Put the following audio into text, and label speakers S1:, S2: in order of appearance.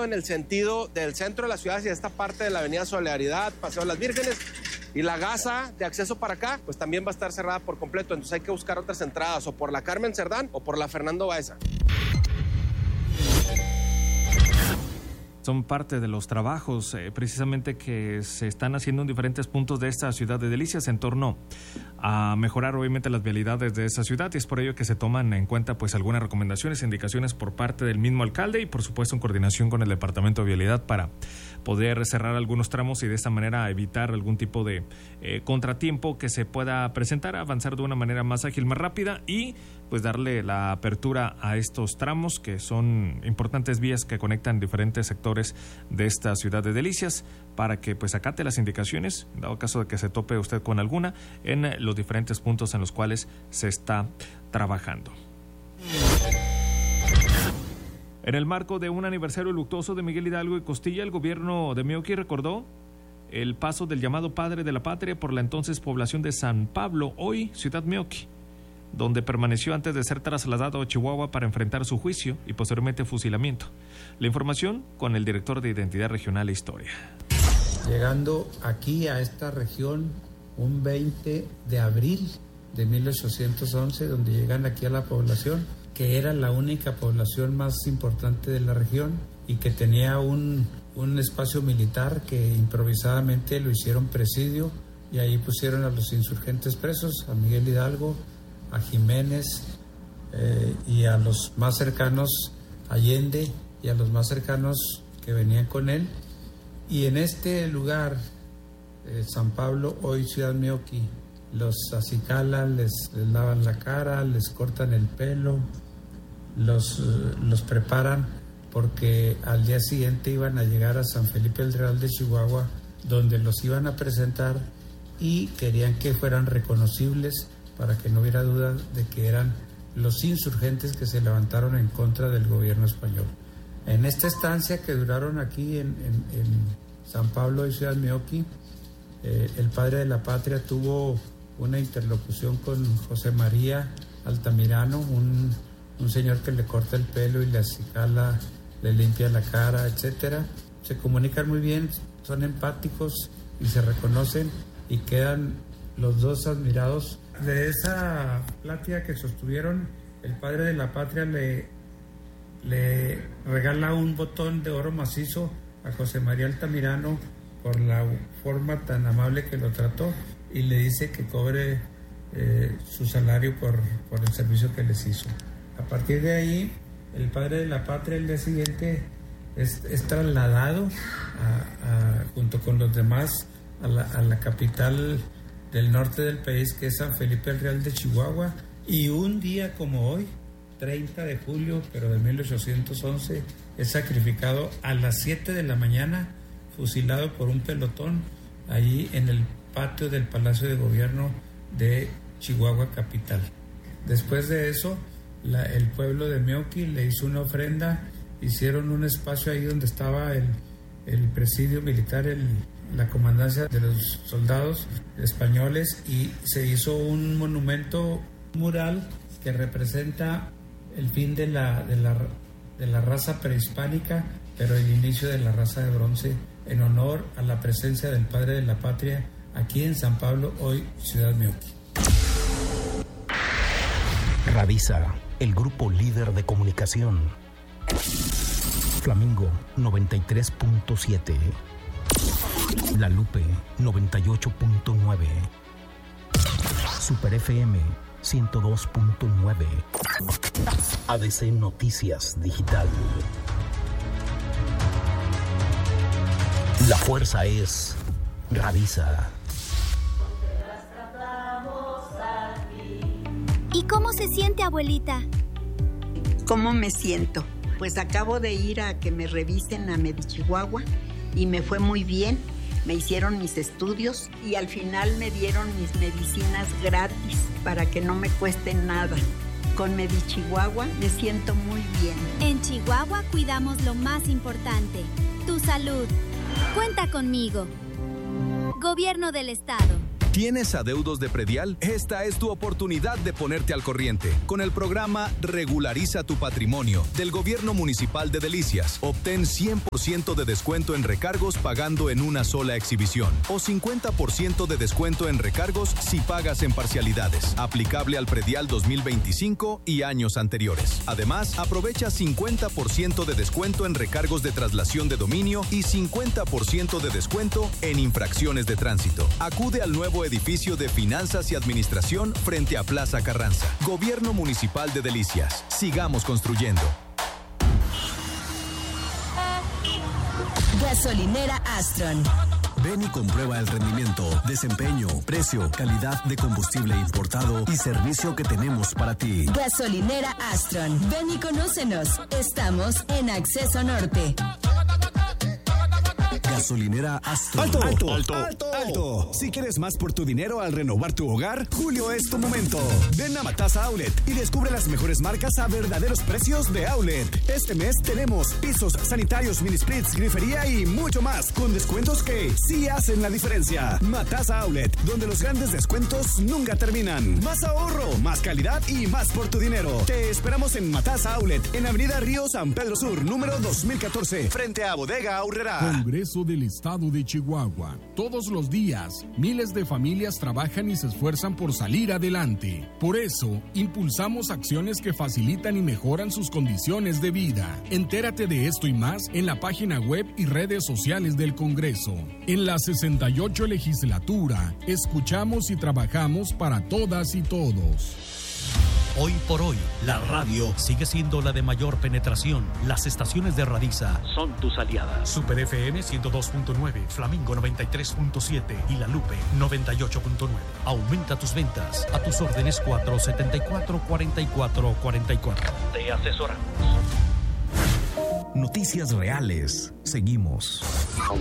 S1: cerrado en el sentido del centro de la ciudad hacia esta parte de la Avenida Solidaridad, Paseo de las Vírgenes, y la gasa de acceso para acá, pues también va a estar cerrada por completo. Entonces hay que buscar otras entradas, o por la Carmen Cerdán o por la Fernando Baeza.
S2: Son parte de los trabajos precisamente que se están haciendo en diferentes puntos de esta ciudad de Delicias en torno a mejorar obviamente las vialidades de esa ciudad, y es por ello que se toman en cuenta pues algunas recomendaciones e indicaciones por parte del mismo alcalde y por supuesto en coordinación con el Departamento de Vialidad para poder cerrar algunos tramos y de esta manera evitar algún tipo de contratiempo que se pueda presentar, avanzar de una manera más ágil, más rápida y pues darle la apertura a estos tramos que son importantes vías que conectan diferentes sectores de esta ciudad de Delicias para que pues acate las indicaciones, dado caso de que se tope usted con alguna, en los diferentes puntos en los cuales se está trabajando. En el marco de un aniversario luctuoso de Miguel Hidalgo y Costilla, el gobierno de Meoqui recordó el paso del llamado padre de la patria por la entonces población de San Pablo, hoy Ciudad Meoqui, donde permaneció antes de ser trasladado a Chihuahua para enfrentar su juicio y posteriormente fusilamiento. La información con el director de Identidad Regional e Historia.
S3: Llegando aquí a esta región un 20 de abril de 1811, donde llegan aquí a la población, que era la única población más importante de la región y que tenía un espacio militar que improvisadamente lo hicieron presidio, y ahí pusieron a los insurgentes presos, a Miguel Hidalgo, a Jiménez y a los más cercanos, Allende, y a los más cercanos que venían con él. Y en este lugar, San Pablo, hoy Ciudad Meoqui, los acicalan, les lavan la cara, les cortan el pelo, los preparan porque al día siguiente iban a llegar a San Felipe el Real de Chihuahua, donde los iban a presentar y querían que fueran reconocibles para que no hubiera duda de que eran los insurgentes que se levantaron en contra del gobierno español. En esta estancia que duraron aquí en San Pablo y Ciudad Meoqui, el padre de la patria tuvo una interlocución con José María Altamirano, un señor que le corta el pelo y le acicala, le limpia la cara, etcétera. Se comunican muy bien, son empáticos y se reconocen, y quedan los dos admirados. De esa plática que sostuvieron, el padre de la patria le regala un botón de oro macizo a José María Altamirano por la forma tan amable que lo trató, y le dice que cobre su salario por el servicio que les hizo. A partir de ahí, el padre de la patria el día siguiente es trasladado junto con los demás a la capital del norte del país, que es San Felipe el Real de Chihuahua, y un día como hoy, 30 de julio, pero de 1811, es sacrificado a las 7 de la mañana, fusilado por un pelotón, allí en el patio del Palacio de Gobierno de Chihuahua capital. Después de eso, el pueblo de Meoqui le hizo una ofrenda, hicieron un espacio ahí donde estaba el presidio militar, la comandancia de los soldados españoles, y se hizo un monumento mural que representa el fin de la raza prehispánica, pero el inicio de la raza de bronce, en honor a la presencia del padre de la patria aquí en San Pablo, hoy Ciudad Meoqui.
S4: Radisa, el grupo líder de comunicación. Flamingo 93.7. La Lupe 98.9. Super FM 102.9. ADC Noticias Digital. La fuerza es Radisa.
S5: ¿Y cómo se siente, abuelita?
S6: ¿Cómo me siento? Pues acabo de ir a que me revisen a Medichihuahua y me fue muy bien. Me hicieron mis estudios y al final me dieron mis medicinas gratis para que no me cueste nada. Con Medichihuahua me siento muy bien.
S5: En Chihuahua cuidamos lo más importante, tu salud. Cuenta conmigo. Gobierno del Estado.
S7: ¿Tienes adeudos de predial? Esta es tu oportunidad de ponerte al corriente. Con el programa Regulariza tu Patrimonio del Gobierno Municipal de Delicias, obtén 100% de descuento en recargos pagando en una sola exhibición o 50% de descuento en recargos si pagas en parcialidades. Aplicable al predial 2025 y años anteriores. Además, aprovecha 50% de descuento en recargos de traslación de dominio y 50% de descuento en infracciones de tránsito. Acude al nuevo edificio de Finanzas y Administración frente a Plaza Carranza. Gobierno Municipal de Delicias. Sigamos construyendo.
S8: Gasolinera Astron.
S9: Ven y comprueba el rendimiento, desempeño, precio, calidad de combustible importado y servicio que tenemos para ti.
S8: Gasolinera Astron. Ven y conócenos. Estamos en Acceso Norte.
S9: Gasolinera Astron.
S10: ¡Alto! Si quieres más por tu dinero al renovar tu hogar, julio es tu momento. Ven a Matasa Outlet y descubre las mejores marcas a verdaderos precios de Outlet. Este mes tenemos pisos, sanitarios, mini splits, grifería y mucho más, con descuentos que sí hacen la diferencia. Matasa Outlet, donde los grandes descuentos nunca terminan. Más ahorro, más calidad y más por tu dinero. Te esperamos en Matasa Outlet, en Avenida Río San Pedro Sur, número 2014, frente a Bodega Aurrera.
S11: Congreso del Estado de Chihuahua. Todos los días, miles de familias trabajan y se esfuerzan por salir adelante. Por eso, impulsamos acciones que facilitan y mejoran sus condiciones de vida. Entérate de esto y más en la página web y redes sociales del Congreso. En la 68 legislatura, escuchamos y trabajamos para todas y todos.
S12: Hoy por hoy, la radio sigue siendo la de mayor penetración. Las estaciones de Radiza son tus aliadas. Super FM 102.9, Flamingo 93.7 y La Lupe 98.9. Aumenta tus ventas. A tus órdenes 474-4444. Te asesoramos.
S4: Noticias reales. Seguimos.